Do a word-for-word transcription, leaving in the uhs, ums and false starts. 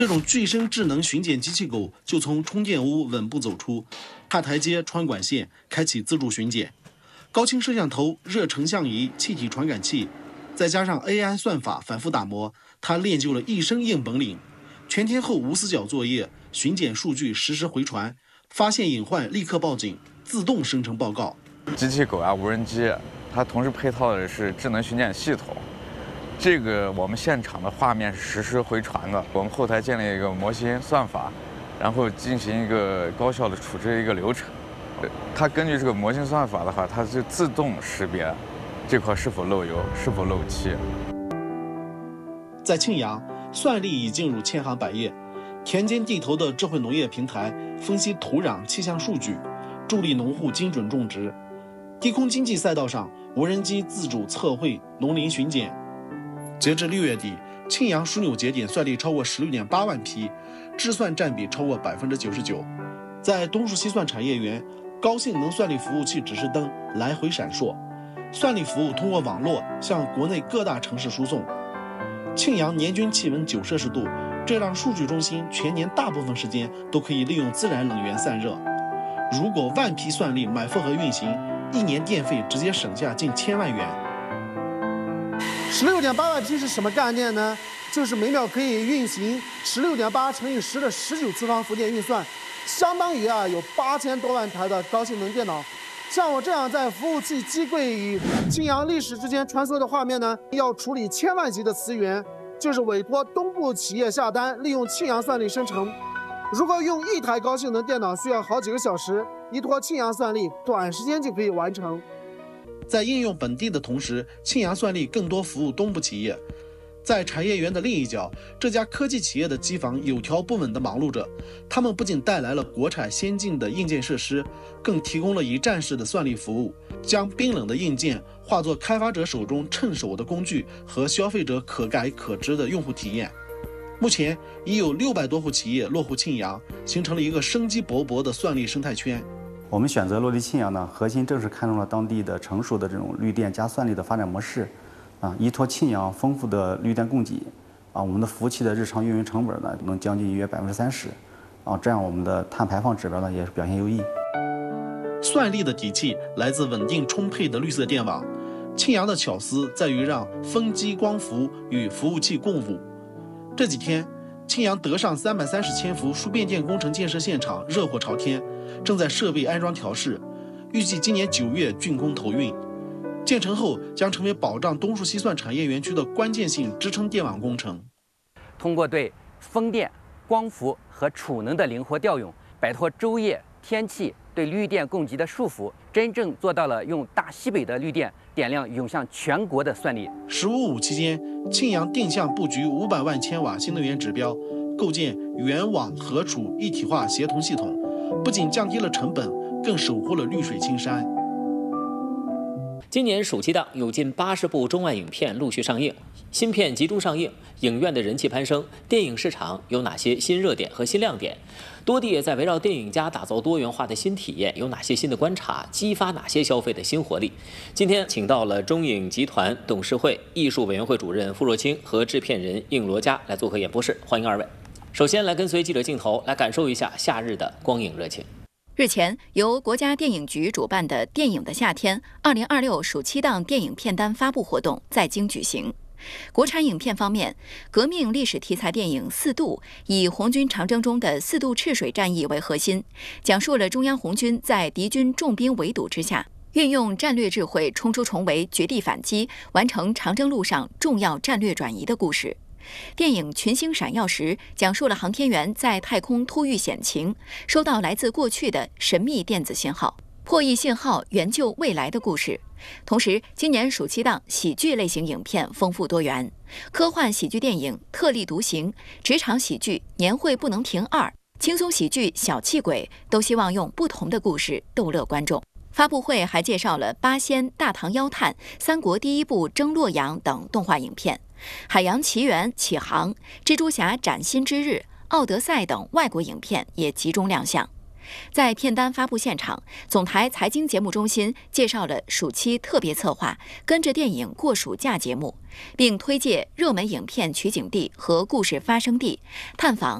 这种具身智能巡检机器狗就从充电屋稳步走出，下台阶穿管线，开启自助巡检。高清摄像头、热成像仪、气体传感器，再加上 A I 算法反复打磨，它练就了一身硬本领。全天候无死角作业，巡检数据实时回传，发现隐患立刻报警，自动生成报告。 机器狗啊，无人机，它同时配套的是智能巡检系统。这个我们现场的画面是实时回传的，我们后台建立一个模型算法，然后进行一个高效的处置一个流程。它根据这个模型算法的话，它就自动识别这块是否漏油、是否漏气。 在庆阳，算力已进入千行百业，田间地头的智慧农业平台分析土壤气象数据，助力农户精准种植。低空经济赛道上，无人机自主测绘农林巡检。截至六月底，庆阳枢纽节点算力超过十六点八万匹，智算占比超过百分之九十九。在东数西算产业园，高性能算力服务器指示灯来回闪烁，算力服务通过网络向国内各大城市输送。庆阳年均气温九摄氏度，这让数据中心全年大部分时间都可以利用自然冷源散热。如果万匹算力满负荷运行，一年电费直接省下近千万元。 十六点八万匹是什么概念呢？就是每秒可以运行十六点八乘以十的十九次方浮电运算，相当于啊有八千多万台的高性能电脑。像我这样在服务器机柜与庆阳历史之间穿梭的画面呢，要处理千万级的词源，就是委托东部企业下单，利用庆阳算力生成。如果用一台高性能电脑需要好几个小时，依托庆阳算力，短时间就可以完成。 在应用本地的同时，庆阳算力更多服务东部企业。在产业园的另一角，这家科技企业的机房有条不紊地忙碌着。他们不仅带来了国产先进的硬件设施，更提供了一站式的算力服务，将冰冷的硬件化作开发者手中趁手的工具和消费者可改可知的用户体验。目前已有六百多户企业落户庆阳，形成了一个生机勃勃的算力生态圈。 我们选择落地庆阳呢，核心正是看中了当地的成熟的这种绿电加算力的发展模式，啊，依托庆阳丰富的绿电供给，啊，我们的服务器的日常运营成本呢能将近约百分之三十，啊，这样我们的碳排放指标呢也是表现优异。 算力的底气来自稳定充沛的绿色电网，庆阳的巧思在于让风机光伏与服务器共舞。这几天，庆阳德尚三百三十千伏输变电工程建设现场热火朝天，正在设备安装调试，预计今年九月竣工投运。建成后将成为保障东数西算产业园区的关键性支撑电网工程。 通过对风电、光伏和储能的灵活调用，摆脱昼夜、天气对绿电供给的束缚，真正做到了用大西北的绿电点亮涌向全国的算力。 十五五期间，庆阳定向布局五百万千瓦新能源指标，构建原网核储一体化协同系统，不仅降低了成本，更守护了绿水青山。 今年暑期档有近八十部中外影片陆续上映，新片集中上映，影院的人气攀升，电影市场有哪些新热点和新亮点？多地在围绕电影家打造多元化的新体验，有哪些新的观察，激发哪些消费的新活力？今天请到了中影集团董事会艺术委员会主任傅若清和制片人应罗佳来做客演播室，欢迎二位。首先来跟随记者镜头来感受一下夏日的光影热情。 日前，由国家电影局主办的《电影的夏天》二零二六暑期档电影片单发布活动在京举行。国产影片方面，革命历史题材电影《四渡》以红军长征中的四渡赤水战役为核心，讲述了中央红军在敌军重兵围堵之下，运用战略智慧冲出重围，绝地反击，完成长征路上重要战略转移的故事。电影《群星闪耀时》讲述了航天员在太空突遇险情，收到来自过去的神秘电子信号，破译信号援救未来的故事。同时，今年暑期档喜剧类型影片丰富多元，科幻喜剧电影《特立独行》、职场喜剧《年会不能停二》、轻松喜剧《小气鬼》都希望用不同的故事逗乐观众。发布会还介绍了《八仙》《大唐妖探》《三国第一部征洛阳》等动画影片，《海洋奇缘》启航、蜘蛛侠崭新之日、奥德赛等外国影片也集中亮相。 在片单发布现场，总台财经节目中心介绍了暑期特别策划“跟着电影过暑假”节目，并推介热门影片取景地和故事发生地，探访